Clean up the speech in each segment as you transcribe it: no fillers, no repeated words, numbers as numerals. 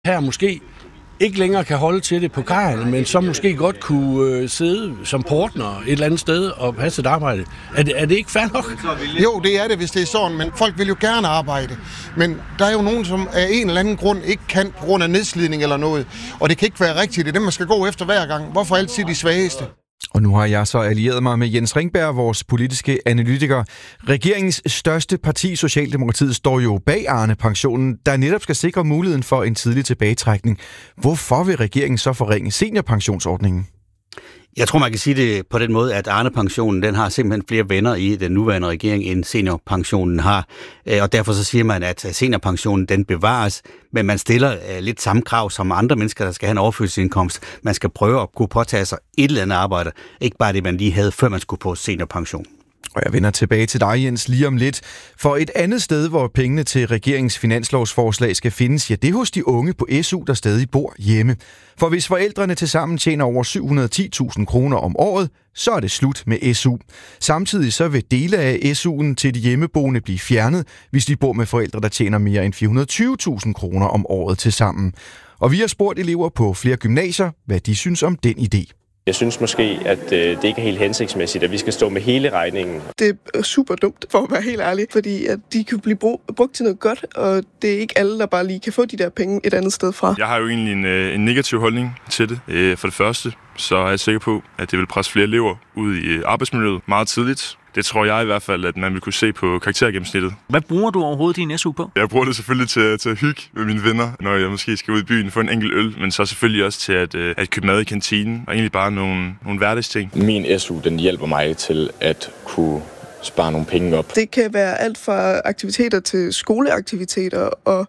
her måske ikke længere kan holde til det på kajen, men så måske godt kunne sidde som portner et eller andet sted og passe et arbejde. Er det ikke fair nok? Jo, det er det, hvis det er sådan, men folk vil jo gerne arbejde. Men der er jo nogen, som af en eller anden grund ikke kan på grund af nedslidning eller noget. Og det kan ikke være rigtigt. Det er dem, man skal gå efter hver gang. Hvorfor altid de svageste? Og nu har jeg så allieret mig med Jens Ringberg, vores politiske analytiker. Regeringens største parti, Socialdemokratiet, står jo bag Arne-pensionen, der netop skal sikre muligheden for en tidlig tilbagetrækning. Hvorfor vil regeringen så forringe seniorpensionsordningen? Jeg tror, man kan sige det på den måde, at Arne-pensionen, den har simpelthen flere venner i den nuværende regering, end seniorpensionen har. Og derfor så siger man, at seniorpensionen, den bevares, men man stiller lidt samme krav som andre mennesker, der skal have en overførselsindkomst. Man skal prøve at kunne påtage sig et eller andet arbejde. Ikke bare det, man lige havde, før man skulle på seniorpension. Og jeg vender tilbage til dig, Jens, lige om lidt. For et andet sted, hvor pengene til regeringens finanslovsforslag skal findes, ja, det er hos de unge på SU, der stadig bor hjemme. For hvis forældrene tilsammen tjener over 710.000 kroner om året, så er det slut med SU. Samtidig så vil dele af SU'en til de hjemmeboende blive fjernet, hvis de bor med forældre, der tjener mere end 420.000 kroner om året tilsammen. Og vi har spurgt elever på flere gymnasier, hvad de synes om den idé. Jeg synes måske, at det ikke er helt hensigtsmæssigt, at vi skal stå med hele regningen. Det er super dumt, for at være helt ærlig, fordi at de kan blive brugt til noget godt, og det er ikke alle, der bare lige kan få de der penge et andet sted fra. Jeg har jo egentlig en negativ holdning til det. For det første, så er jeg sikker på, at det vil presse flere elever ud i arbejdsmiljøet meget tidligt. Det tror jeg i hvert fald, at man vil kunne se på karaktergennemsnittet. Hvad bruger du overhovedet din SU på? Jeg bruger det selvfølgelig til at hygge med mine venner, når jeg måske skal ud i byen og få en enkelt øl, men så selvfølgelig også til at købe mad i kantinen, og egentlig bare nogle hverdagsting. Min SU, den hjælper mig til at kunne spare nogle penge op. Det kan være alt fra aktiviteter til skoleaktiviteter, og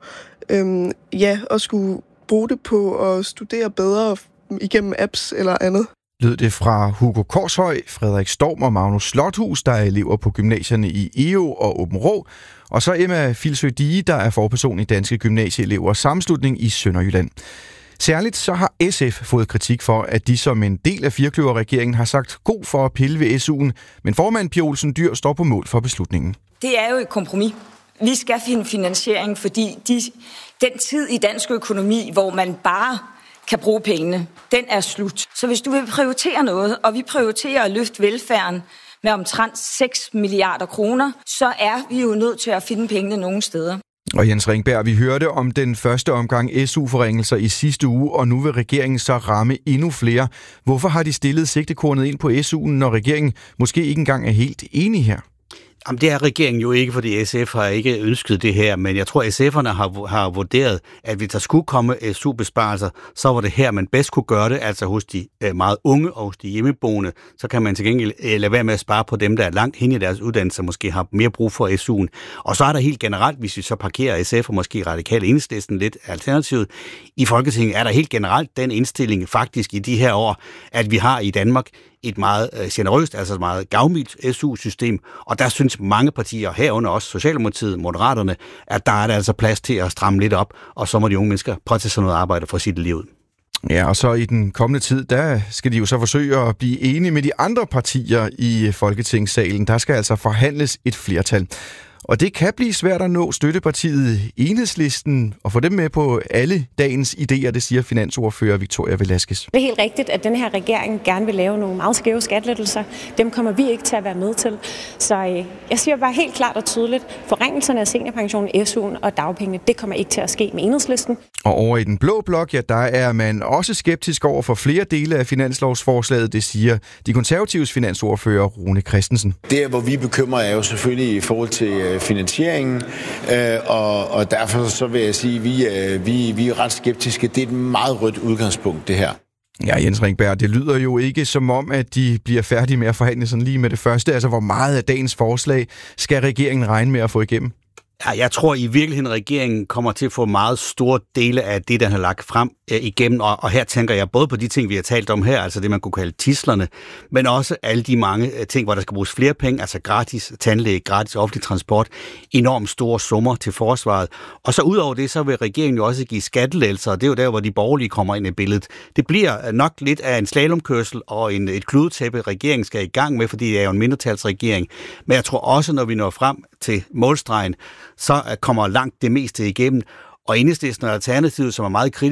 og skulle bruge det på at studere bedre igennem apps eller andet. Lød det fra Hugo Korshøj, Frederik Storm og Magnus Slothus, der er elever på gymnasierne i EO og Aabenraa, og så Emma Filsø Dige, der er forperson i Danske Gymnasieelevers Sammenslutning i Sønderjylland. Særligt så har SF fået kritik for, at de som en del af firkløverregeringen har sagt god for at pille ved SU'en, men formand Pia Olsen Dyhr står på mål for beslutningen. Det er jo et kompromis. Vi skal finde finansiering, fordi den tid i dansk økonomi, hvor man bare kan bruge pengene, den er slut. Så hvis du vil prioritere noget, og vi prioriterer at løfte velfærden med omtrent 6 milliarder kroner, så er vi jo nødt til at finde pengene nogle steder. Og Jens Ringberg, vi hørte om den første omgang SU-forringelser i sidste uge, og nu vil regeringen så ramme endnu flere. Hvorfor har de stillet sigtekornet ind på SU'en, når regeringen måske ikke engang er helt enig her? Jamen, det er regeringen jo ikke, fordi SF har ikke ønsket det her, men jeg tror, at SF'erne har vurderet, at hvis der skulle komme SU-besparelser, så var det her, man bedst kunne gøre det, altså hos de meget unge og hos de hjemmeboende. Så kan man til gengæld lade være med at spare på dem, der er langt hen i deres uddannelse, måske har mere brug for SU'en. Og så er der helt generelt, hvis vi så parkerer SF og måske Radikale Enhedslisten lidt alternativet, i Folketinget er der helt generelt den indstilling faktisk i de her år, at vi har i Danmark et meget generøst, altså et meget gavmildt SU-system, og der synes mange partier, herunder også Socialdemokratiet, Moderaterne, at der er der altså plads til at stramme lidt op, og så må de unge mennesker påtage sig noget arbejde for sit liv. Ja, og så i den kommende tid, der skal de jo så forsøge at blive enige med de andre partier i Folketingssalen. Der skal altså forhandles et flertal. Og det kan blive svært at nå støttepartiet Enhedslisten og få dem med på alle dagens idéer, det siger finansordfører Victoria Velasquez. Det er helt rigtigt, at den her regering gerne vil lave nogle meget skæve skattelettelser. Dem kommer vi ikke til at være med til. Så jeg siger bare helt klart og tydeligt, forringelserne af seniorpensionen, SU'en og dagpengene, det kommer ikke til at ske med Enhedslisten. Og over i den blå blok, ja, der er man også skeptisk over for flere dele af finanslovsforslaget, det siger de konservatives finansordfører Rune Christensen. Der, hvor vi bekymrer, er jo selvfølgelig i forhold til finansieringen, og derfor så vil jeg sige, at vi er ret skeptiske. Det er et meget rødt udgangspunkt, det her. Ja, Jens Ringberg, det lyder jo ikke som om, at de bliver færdige med at forhandle sådan lige med det første. Altså, hvor meget af dagens forslag skal regeringen regne med at få igennem? Ja, jeg tror i virkeligheden, at regeringen kommer til at få meget store dele af det, der har lagt frem igennem. Og her tænker jeg både på de ting, vi har talt om her, altså det, man kunne kalde tidslerne, men også alle de mange ting, hvor der skal bruges flere penge, altså gratis tandlæge, gratis offentlig transport, enormt store summer til forsvaret. Og så udover det, så vil regeringen jo også give skattelettelser, og det er jo der, hvor de borgerlige kommer ind i billedet. Det bliver nok lidt af en slalomkørsel og et kludetæppe, regeringen skal i gang med, fordi det er jo en mindretalsregering. Men jeg tror også, når vi når frem til målstregen, så kommer langt det meste igennem. Og Enhedslisten og Alternativet, som er meget kritiske